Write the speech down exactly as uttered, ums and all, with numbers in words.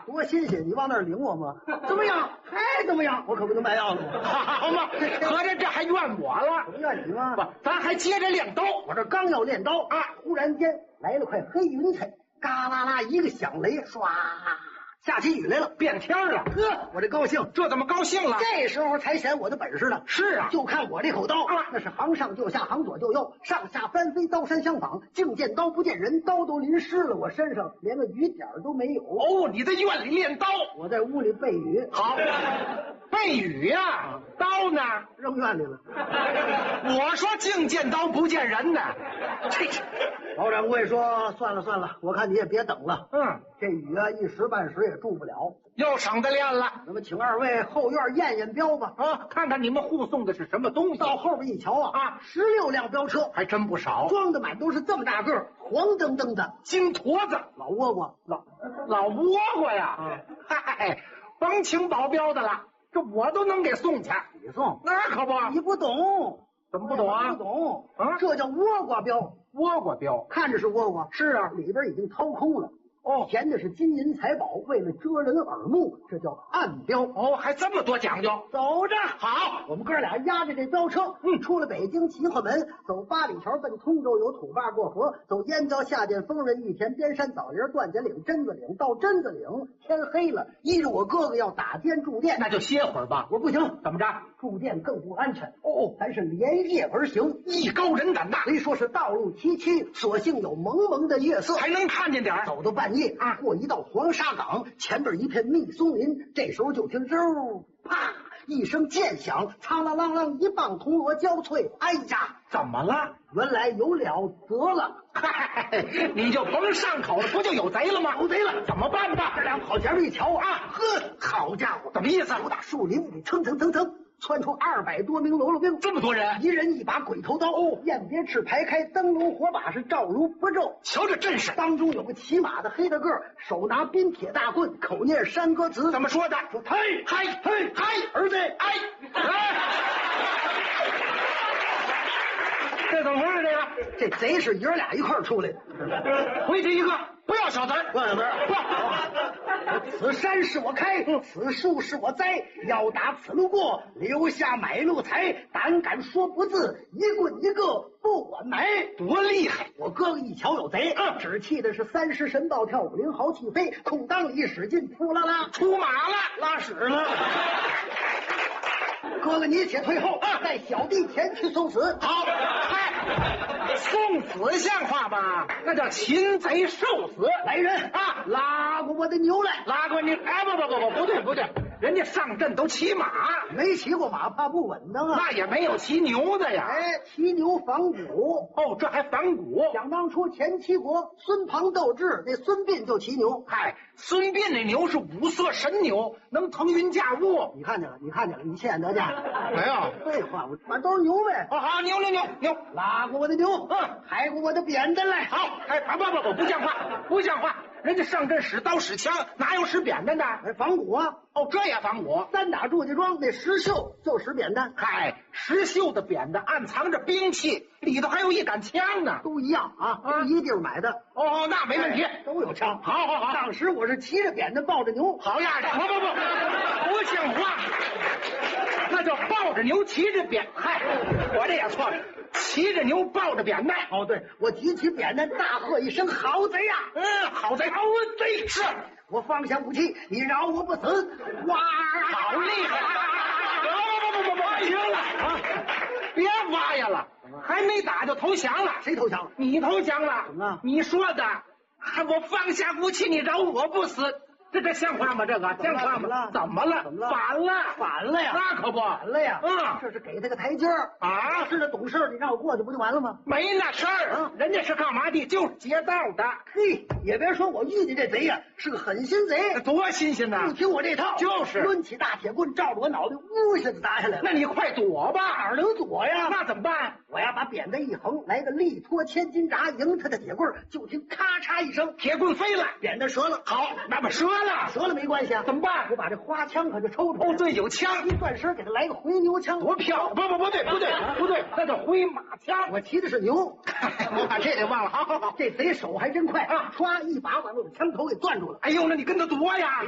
了， 多新鲜！你往那儿领我吗？怎么样？还怎么样？我可不能卖药了。 好嘛，合着这还怨我了？ 怎么怨你吗？ 不，咱还接着练刀。 我这刚要练刀啊，忽然间来了块黑云彩，嘎啦啦一个响雷，唰。下起雨来了， 变天了， 呵，我这高兴， 这怎么高兴了？ 这时候才显我的本事呢。 是啊， 就看我这口刀啊， 那是行上就下，行左就右，上下翻飞，刀山相仿，净见刀不见人，刀都淋湿了，我身上连个雨点都没有。 哦，你在院里练刀， 我在屋里背雨。 好，背雨呀、啊，刀呢？ 扔院里了。 我说净见刀不见人呢。这老掌柜说算了算了，我看你也别等了。 嗯， 这雨啊一时半时也住不了， 又省得练了。 那么请二位后院验验镖吧。 啊，看看你们护送的是什么东西。 到后边一瞧啊， 啊， 十六辆镖车， 还真不少， 装的满都是这么大个儿，黄澄澄的金坨子， 老倭瓜， 老老倭瓜呀。 啊， 嗨，甭请保镖的了，这我都能给送去。 你送？ 那可不， 你不懂。 怎么不懂啊？ 不懂啊， 这叫倭瓜镖。 倭瓜镖， 看着是倭瓜， 是啊， 里边已经掏空了。 哦， 填的是金银财宝，为了遮人耳目，这叫暗镖。 哦，还这么多讲究。 走着， 好， 我们哥俩押着这镖车，嗯，出了北京齐化门，走八里桥奔通州，有土坝过河，走燕郊下涧丰润玉田边山枣林段家岭榛子岭，到榛子岭天黑了，依着我哥哥要打尖住店， 那就歇会儿吧。 我不行， 怎么着？ 住店更不安全。 哦， 咱是连夜而行， 艺高人胆大， 虽说是道路崎岖，所幸有蒙蒙的月色， 还能看见点儿。 走到半夜啊，过一道黄沙岗，前边一片密松林，这时候就听嗖啪一声剑响，苍啷啷啷一棒铜锣交脆，哎呀， 怎么了？ 原来有了得了， 嗨，你就甭上口了，不就有贼了吗？ 有贼了， 怎么办吧？ 这俩跑前面一瞧啊，呵，好家伙， 怎么意思？ 由打树林里蹭蹭蹭蹭窜出二百多名喽啰兵， 这么多人， 一人一把鬼头刀，哦，雁别翅排开，灯笼火把是照如不皱。 瞧这阵势， 当中有个骑马的黑大个儿，手拿冰铁大棍，口念山歌词， 怎么说的？ 说嘿嗨嘿嗨， 儿子， 哎哎，这怎么回事？这个这贼是爷俩一块儿出来的， 回去一个，不要小子儿， 不要小子儿不。 此山是我开，此树是我栽，要打此路过，留下买路财。胆敢说不字，一棍一个不管买。 多厉害！ 我哥哥一瞧有贼， 嗯， 只气的是三十神暴跳，五灵豪气飞，空当里一使劲，扑啦啦出马了， 拉屎了。哥哥你且退后， 嗯， 带小弟前去送死。 好，嗨，送死像话吗？那叫擒贼受死。 来人啊， 拉过我的牛来！ 拉过你！哎，不不不不，不对不对，人家上阵都骑马， 没骑过马，怕不稳当啊。 那也没有骑牛的呀。 哎，骑牛仿古。 哦，这还反骨。 想当初前七国孙庞斗智，那孙膑就骑牛。 嗨，孙膑那牛是五色神牛，能腾云驾雾。 你看见了，你看见了，你亲眼得见。 没有废话，我反正都是牛呗。 哦，好，牛牛牛牛， 拉过我的牛， 嗯， 抬过我的扁担来。 好，哎，不不不不，不像话，不像话！人家上阵使刀使枪，哪有使扁担的？ 哎，仿古啊！ 哦，这也仿古。 三打祝家庄那石秀就使扁担， 嗨，石秀的扁担暗藏着兵器，里头还有一杆枪呢， 都一样啊，都一地儿买的。 哦，那没问题， 都有枪。 好好好， 当时我是骑着扁担抱着牛， 好样的！不不不，不像话，那叫抱着牛骑着扁。嗨，我这也错了，骑着牛抱着扁担。 哦，对，我举起扁担，大喝一声：“好贼呀！” 嗯，好贼，好贼！是我放下武器，你饶我不死！哇， 好厉害！不不不不不，行了啊！别挖呀了，还没打就投降了。 谁投降？ 你投降了？ 怎么了？ 你说的，我放下武器，你饶我不死。这这像话吗？这个像话吗？怎么了？ 怎么了？ 反了， 反了呀！ 那可不， 反了呀！ 嗯， 这是给他个台阶儿啊！ 是那懂事，你让我过去不就完了吗？ 没那事儿， 嗯， 人家是干嘛的？就是劫道的。 嘿，也别说我遇见这贼呀，是个狠心贼， 多新鲜呐！ 不听我这套， 就是抡起大铁棍，照着我脑袋呜一下子砸下来了。 那你快躲吧！ 哪儿能躲呀？ 那怎么办？ 我要把扁担一横，来个力托千斤闸，迎他的铁棍，就听咔嚓一声， 铁棍飞了， 扁担折了。 好，那么折了， 折了没关系啊？ 怎么办？ 我把这花枪可就抽出来。 哦，对，有枪， 一转身给他来个回牛枪， 多漂亮！不不不对不对不对，那叫回马枪。 我骑的是牛， 我把这给忘了。好好好， 这贼手还真快啊！ 唰一把把我的枪头给攥住了。 哎呦，那你跟他夺呀！